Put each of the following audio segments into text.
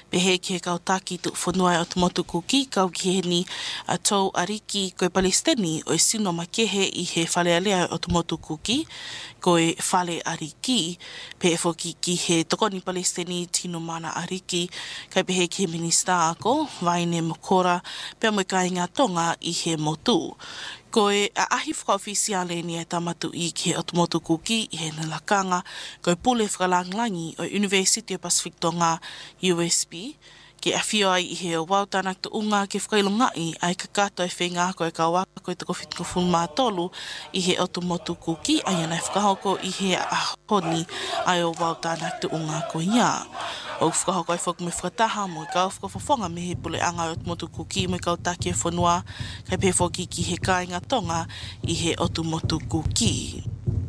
Pehe ke kau taki tu whanua o te motu kuki, kau ki he ni a tau ariki koe Palestini o sino makehe i he whalealea o te motu kuki, koe whale ariki, pehe foki ki he tokoni Palestini tino mana ariki, kai pehe ki he minista ako, Vaine Mokora, pea mo ka inga tonga i he motu. Koe a ahi whakaofisiale ni e tamatu i ki he o te motu kuki i he nalakanga, koe pule whakalanglangi o University of Pacific Tonga USB, ke a whio ai i he o wautana tu unga ke whakailungai ai ka kato e whenga koe ka waka koe te kowhiti ko whulmātolu i he o te motu kuki, ai anai whakahoko i he a honi ai o wautana tu unga ko ia. O whakahoko ai whak me whakataha mo i kau whakawhawhonga me he pule anga o te motu kuki mo i kau take e whanua kai pe whoki ki he kāinga tonga i he o te motu kuki.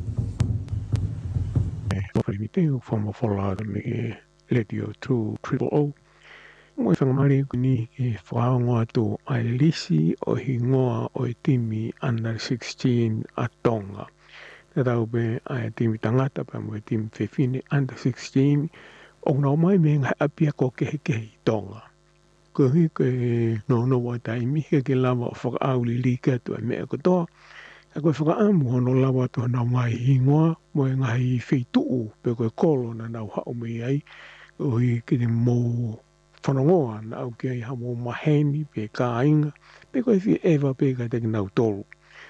Whakarimite o whamawhala me Radio 2 Mo whangamari kuni e whaaongoa tō ai lisi o hi ngoa o e timi under 16 a Tonga. Te tau pe ai timi tangata pa mo e timi whewhine under 16 o ngā mai me ngai apia ko kehe Tonga. Ko hui ko e no wa taimi ke lava o whakaauli li katua mea kotoa. A koe whakaamu hono lawa tō nau mai hingoa mo e ngai wheituu pe koe kolo na nau hao mei ai. O hi ke te mō whanongoa na au ki ai hamo maheni pe ka inga pe koe whi ewa pe ka te nau tolu.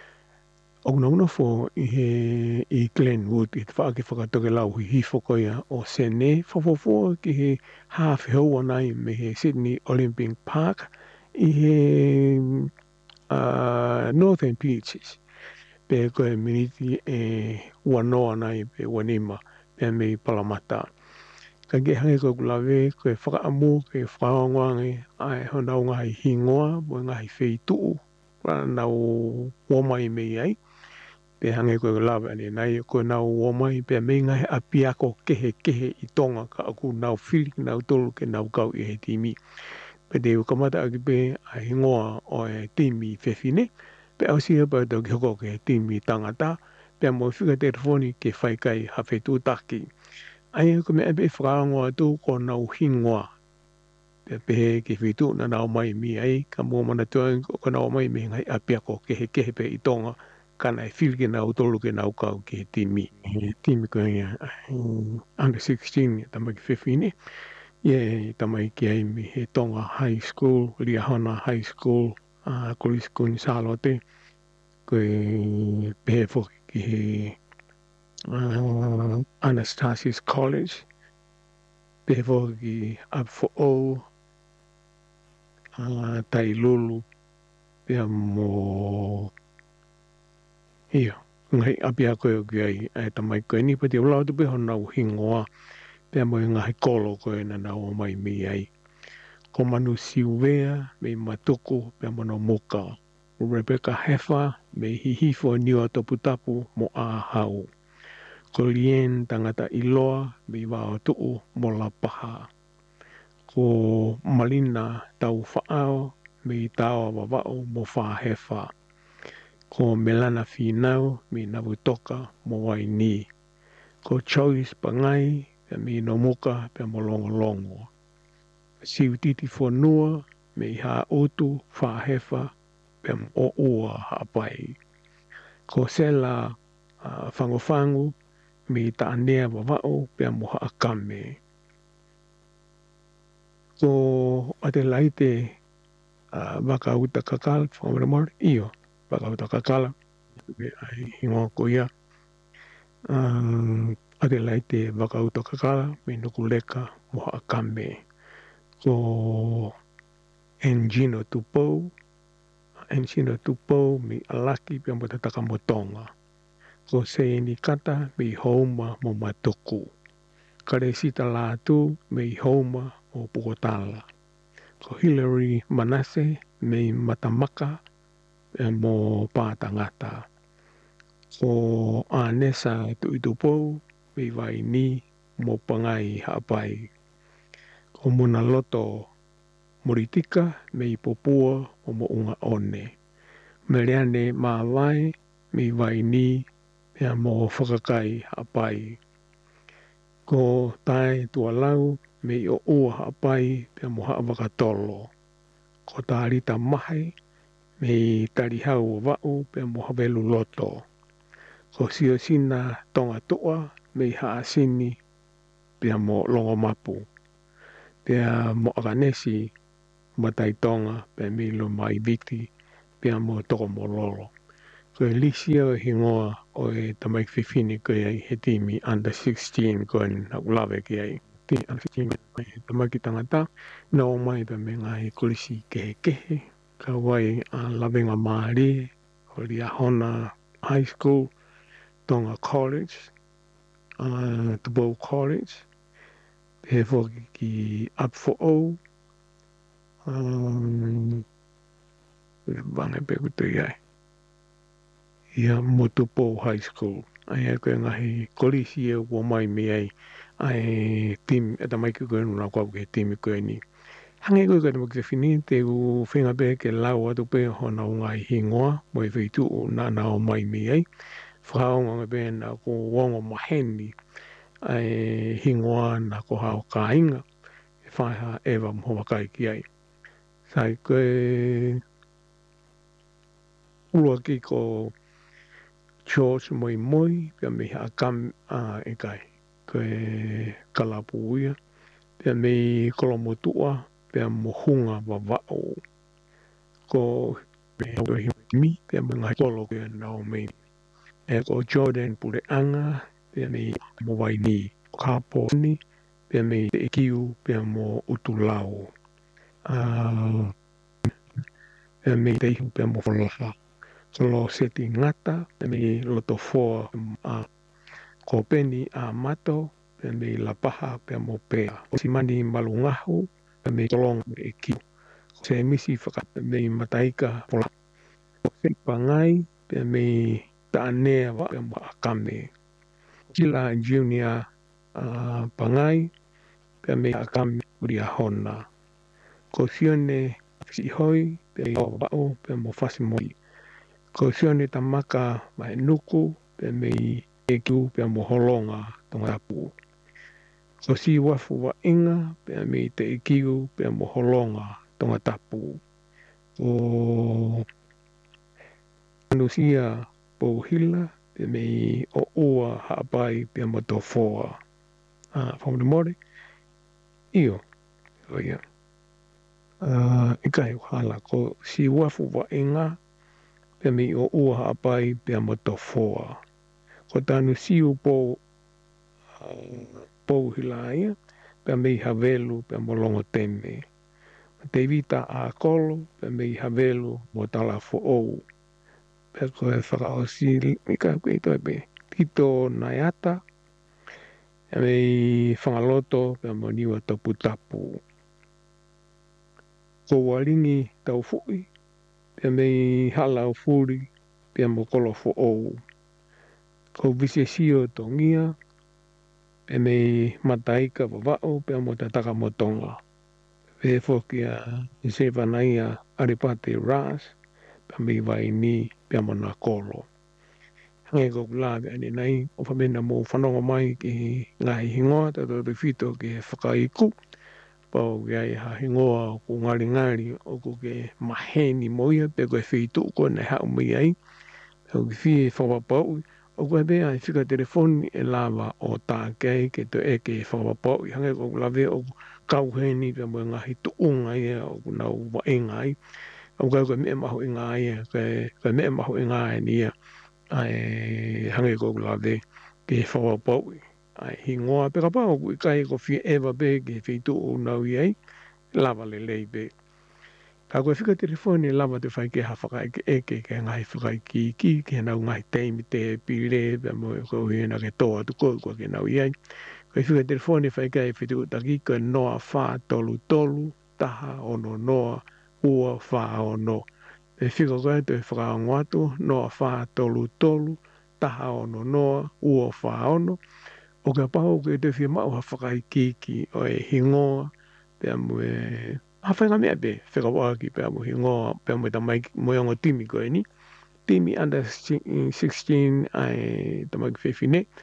O una fo i Glenwood i te whaake whakatoke lau hi hifokoia o Sene whawhawhua ki he half hoa nei me he Sydney Olympic Park i he Northern Beaches. Pe koe miniti e wanoa nei pe wanima pe me Palamata. Ka ke hange ko kulawe koe whakaamu ke whakaongoange ai honau ngai hingoa mo ngai wheituu pra nau womai mei ai. Pe hange koe kulawe ane nai koe nau womai pe mei ngai apiako kehe i Tonga ka aku nau whili nau tolu ke nau kau i he timi. Pe te ukamata aki pe a hingoa o e timi whewhine pe au siha pa tau ki hoko ke timi tangata pe mo whika telefoni ke whaikai hawhetu taki. Ai ko me ebe whakaongoa tū ko nau hingoa. Pe pehe ke whitu na nau mai mi ai ka mua mana tua ko nau mai mi ngai apia ko kehe pe i Tonga kana e whili ke nau tolu ke nau kau ke timi. Timi ko ia under 16 tamai ki whewhine. Ie tamai ki ai mi he Tonga High School, Liahona High School, College Kun Salote. Ko e pehe whoki ki he Anastasius College, Pevogi Apfo Tailulu, pea mo ia, ngai apia koe o ki ai tamai koe ni pati ulau te peho nau hingoa, pea mo ngai kolo koe na nau mai mi ai. Ko manu siuwea, me matuku, pea mo no moka. Rebecca Heffer, me hihifo niwa toputapu mo a hau. Ko lien tangata iloa me wao tuu mo la paha. Ko Malina tau whaao me tau wawao mo whahefa. Ko Melana Finau me navutoka mo waini. Ko Choice Pangai me no muka pe mo longo. Siutiti Fonua me ha otu whahefa pe mo ua hapai. Ko Sela Fangofangu me ta anea wawao pea moha akame. Ko Adelaide Wakauta Kakala, whakamuramori, iyo, Wakauta Kakala, hingoa ko ia. Adelaide Wakauta Kakala, me nukuleka moha akame. Ko Engino Tupou, me alaki pea mo te takamotonga. Ko Seini Kata me Homa mo Matoku. Karesita Latu me Homa mo Pukotala. Ko Hillary Manase me Matamaka mo Patangata. Ko Anesa Tuitupo me Waini mo Pangai Hapai. Ko Munaloto Muritika me Popua mo Unga One. Meleane Mawai me Waini pea mo whakakai hapai. ko tae tua lau me i o ua haapai pia mo haa wakatolo. Ko tā rita mahi me i tarihau o wau pia mo hawelu loto. Ko sio sina tonga toa me i haa sini pia mo longo mapu. Pia mo akanesi matai tonga pia me lo mai viti pia mo toko mo lolo. Ko e lisia o hingoa o e tamai whiwhini ko e he timi under 16 ko e na ulawe ki ai. Ti under 16 tamai ki tangata na o mai pia me ngai kulisi kehe kehe. Ka wai a lawenga maari o ria hona high school tonga college Tubou College he whoki ki up for o wangai pe kutu iai. Ia Motupo High School. Ai e koe ngahi kolisi e ua mai me ai. Ai tim e tamai ki koe nuna kua ke timi koe ni. Hange koe koe tamaki te whini te u whenga pe ke lau atu pe hona o ngai hingoa mo e whitu o nana o mai me ai. Whakaonga me pe na ko wongo maheni ai hingoa na ko hao ka inga. E whaiha ewa mhoa kai ki ai. Sai koe ulua ki ko George moi moi pia me ha kam e kai koe kalapuia pia me kolomotua pia mo hunga wa wao ko mi pia me ngai kolo pia nao me e ko Jordan pure anga pia me mo wai ni kapo ni pia me te kiu pia mo utulau pia me te ihu pia mo whalaha lo seti ngata me loto foa ko peni a mato pe me la paha pe mo pe o si mani malungahu pe me tolong e ki se misi whaka me mataika pola o se pangai pe me tanea wa pe mo akame kila junior pangai pe me akame uria hona ko sione si hoi pe o wao pe mo fasi moi ko sione tamaka mai nuku pe me e kiu pe mo holonga tonga pu. Ko si wafu wa inga pe me te e kiu pe mo holonga tonga tapu. O anusia po hila pe me o ua haapai pe mo tofoa. Whamu mori? Iyo. O ia. Ikai hala ko si wafu wa inga pe me o ua haapai pe mo tofoa. Ko tanu siu po hilaia, pe me havelu pe mo longo teme. Te vita a kolo, pe me havelu mo tala fo ou. Pe ko e whakaosi, mika koe ito e pe, tito naiata, pe me whangaloto pe mo niwa topu tapu. Ko waringi tau fui, pe me hala o furi, pe mo kolo fo ou. Ko vise sio tongia, pe me mataika wawao pe mo te taka motonga. Pe fokia i se wanaia aripate ras, pe me vai ni pe mo na kolo. Hange ko kulawe ane nei, o whamena mo whanonga mai ki ngai hingoa, tato te whito ki whakaiku, pao ki ai ha hingoa ko ngari ngari, o ko ke maheni moia, pe koe whitu ko nei hau mai ai, pe ko ki whie whawapau, o koe bea i whika telefoni e lawa o tā kei ke to e ke whakapapau i hange ko lawe o kauheni pe mo ngahi tuunga ia o kuna wa inga ai. O koe me maho inga ia, koe me maho inga ia ai hange ko lawe ke whakapapau i. Ai hingoa pe ka pao i kai ko whie ewa be ke whitu o nau i ai, lawa le lei be. Ka koe whika telefoni lava te whai ke hawhaka eke ke ngai whakai ki ke nau ngai teimi te pire pe mo ko hina ke toa tu ko ke nau iai. Koe whika telefoni whai ke whitu utaki ko noa wha tolu tolu taha ono noa ua wha ono. E whika koe te whakaongo atu noa wha tolu tolu taha ono noa ua wha ono. O ka paho ke te whia mau hawhakai ki o e hingoa pe mo e hawhainga mea pe, whekawaki pe amu hingoa, pe amu tamai moiongo timi koe ni. Timi under 16 ai tamai ki whewhine,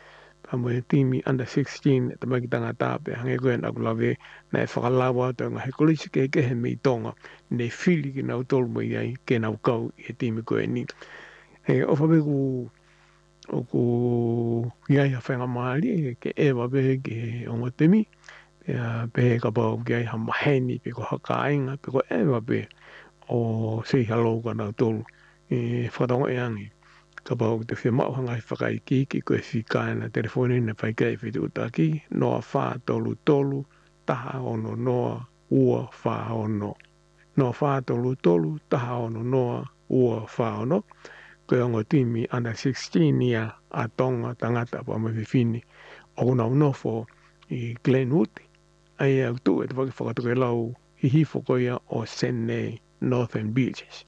pa mo timi under 16 te mai tangata pe hange koe na kulave na e whakalawa te ngahi kolisi ke he mei tonga ne whili ki nau tolu mai ai ke nau kau i he timi koe ni. O whape o ku iai a whenga maali ke e wape ke ongo temi pe ka pau ki ai ha maheni pe ko hakainga pe ko e wape o sei halo ka nau tolu whatonga e angi. Ka pau te whia mau hangai whakai ki koe whikai na telefoni na whaikai whitu utaki noa wha tolu tolu taha ono noa ua wha ono. Noa wha tolu tolu taha ono noa ua wha ono. Koe ongo timi under 16 ia a tonga tangata pa me whiwhini. O kuna unofo i Glenwood. Ai au tu e te whakatoke lau hihifo koia o Sydney Northern Beaches.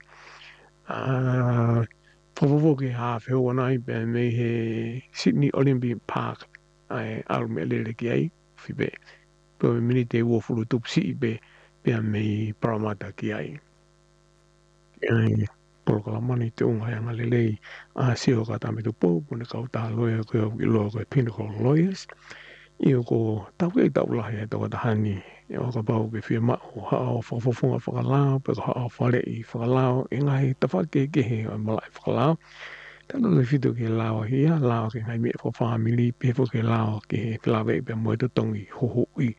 Whawawo ke hawhewa nai pe me he Sydney Olympic Park. Ai alu me lere ki ai whipe. Pe me mini te uofuru tupsi i pe me Parramatta ki ai. Ai polokala mani te unga hanga lelei a sio ka tame tu pou pune kauta loya koe i loa koe Pinnacle Lawyers. Io ko tau kei tau lahi e tau tahani e o ka pau ke whia mao hao whakafofonga whakalao pe ka hao whare i whakalao e ngai tawhake ke he o malai whakalao. Tano le whito ke lao hia lao ke ngai me for family pe fo ke lao ke he whilawe pe moe to tongi hoho i.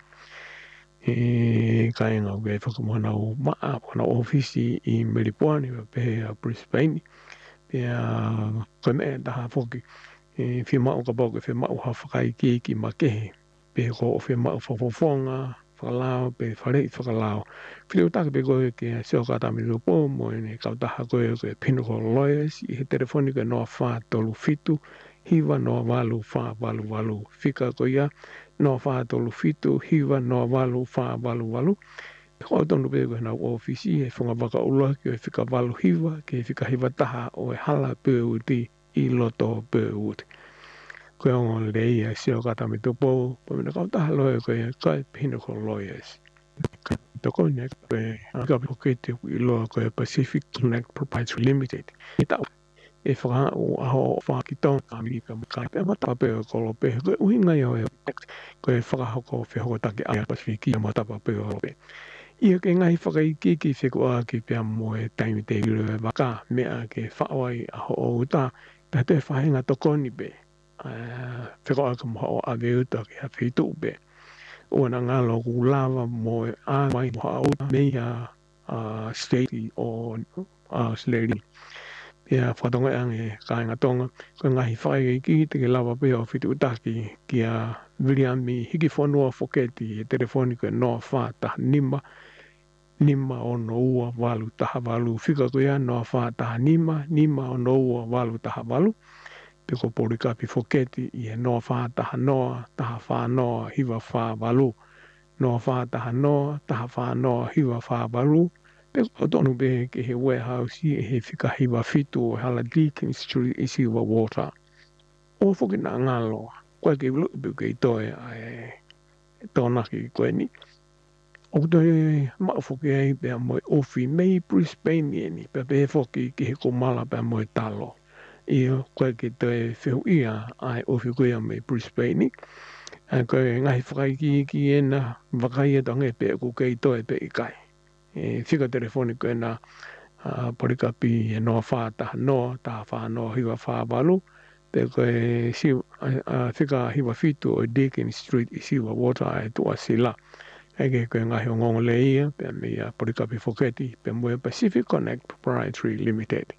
Kai ngau ke whakamohana o maa whana ofisi i Meripuani pe a Brisbane pe a koe mea taha whoki whia mao ka pau ke whia mao ha whakai ki ma kehe pe ko o whia mao whafofonga whakalao pe whare i whakalao whio take pe koe ke seo ka tami lupo mo ene kautaha koe koe Pinnacle Lawyers i he telefonika noa wha tolu fitu hiwa noa walu wha walu walu whika koia noa wha tolu fitu hiwa noa walu wha walu walu ko tonu pe koe na ofisi e whunga waka ula ki o whika walu hiwa ke whika hiwa taha o e hala pe uti i loto pe uti. Koe ongo lei a seo kata me tupo, po mina kautaha loe koe kai Pinnacle Lawyers. Toko nek koe ka pokete i loa koe Pacific Connect Proprietary Limited. E tau e whaka o aho whakitong Amerika kai pe mata pe o kolo pe koe uhinga i oe koe whakahoko whihoko take a Pacific i matapa pe o pe. Ia ke ngai whakaiki ki whikoa ki pia moe taimi te iro e waka mea ke whaawai aho o uta ta te whahenga tokoni pe. Whikoa ka moha o awe uta ki a whitu pe. Ua na ngalo ku lava moe a mai moha o mea state o state. Ia whatonga ange kāinga tonga ko ngahi whakaiki te ke lava pe o whitu uta ki a Williami hiki whanua whoketi e telefoniko e noa wha taha nima ono ua walu taha walu whika koea noa wha taha nima ono ua walu taha walu pe ko porikapi whoketi i e noa wha taha noa taha wha noa hiwa wha walu noa wha taha noa taha wha noa hiwa wha walu pe ko tonu pe ke he warehouse i e he whika hiwa fitu o hala Deakin Street i siwa water o whoki na ngalo koe ke ulu pe ke itoe tōnaki koe ni. O te maa whoki ai pia moe ofi mei Brisbane ni pia pe whoki ki he komala pia moe talo. Ia koe ke te whiu ia ai ofi koe mei Brisbane ni. Koe ngahi whakaiki ki ena wakai e tange pia ko ke itoe pe i kai. Whika telefoni koe na porikapi e noa wha taha wha noa hiwa wha walu. Pe koe whika hiwa fitu o Deakin Street i siwa water e tua sila. Ege koe ngahi o ngongo le ia, pe mea porikapi whoketi, pe moe Pacific Connect Proprietary Limited.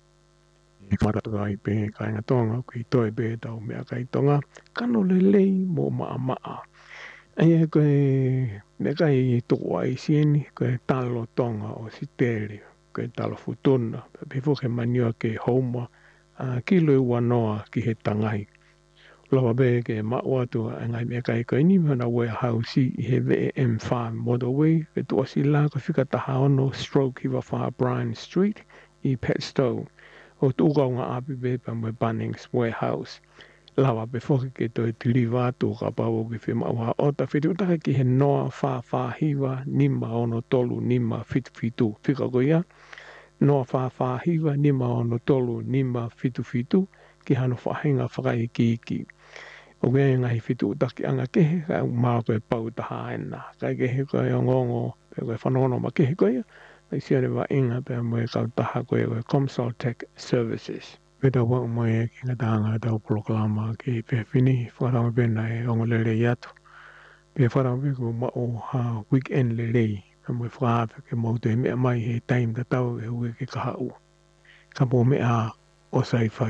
E whatatuka i pe kāinga tonga, ki toi pe tau mea kai tonga, kano le lei mo maa. Aia koe me kai toko ai sieni, koe talo tonga o siteri, koe talo futuna, pe whoke manioa ke houma, kilo i wanoa ki he tangai. Lawa be ke maua tua ngai me kai koe ni mana warehouse i he VM Farm Motorway e tua sila ko whika taha ono stroke hiwa wha Bryan Street i Petstow o tūkau ngā api be pa moe Bunnings Warehouse. Lawa be whoki ke toi tili wātu ka pau ki whi maua o ta whitu utaka ki he noa wha hiwa nima ono tolu nima fitu whika koia noa wha hiwa nima ono tolu nima fitu ki hano whahenga whakai ki. O ke ngai fitu taki anga kehe ka mā koe pau taha ena. Kai kehe koe o ngongo pe koe whanono ma kehe koe. Kai siare wa inga pe moe kau taha koe koe Comsoltech Services. Peta wa moe ki ngatanga tau proklama ki pe fini wharama pena e ongo lele iatu. Pe wharama pe ko ma o ha weekend lele. Pe moe whaape ke mau te mea mai he time ta tau e ue ke kaha u. Ka po mea o sai whai.